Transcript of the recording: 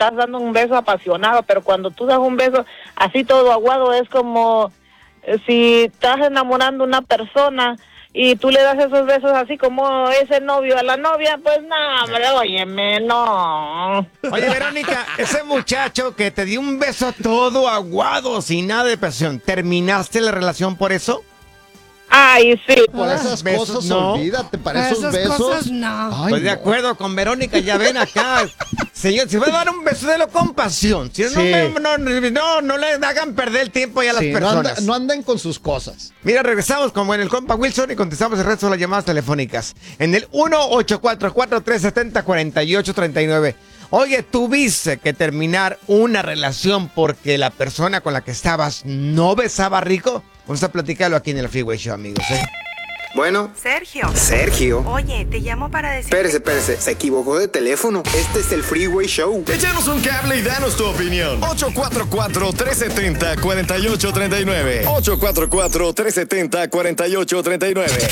estás dando un beso apasionado, pero cuando tú das un beso así todo aguado es como si estás enamorando a una persona y tú le das esos besos así como ese novio a la novia, pues no, hombre, óyeme, no. Oye, Verónica, ese muchacho que te dio un beso todo aguado, sin nada de pasión, ¿terminaste la relación por eso? Ay, sí. Por esas besos, cosas, no. olvídate, para esos Esas besos. cosas no. Ay, Estoy de no. acuerdo con Verónica, ya ven acá. Señor, si va a dar un beso, délo con pasión. Si Sí. no le hagan perder el tiempo ya a las Sí, personas. no anden con sus cosas. Mira, regresamos como en el compa Wilson y contestamos el resto de las llamadas telefónicas. En el 1-844-370-4839. Oye, ¿tuviste que terminar una relación porque la persona con la que estabas no besaba rico? Vamos a platicarlo aquí en el Freeway Show, amigos, ¿eh? Bueno, Sergio. Sergio. Oye, te llamo para decir... Espérese, se equivocó de teléfono. Este es el Freeway Show. Échanos un cable y danos tu opinión. 844-370-4839. 844-370-4839.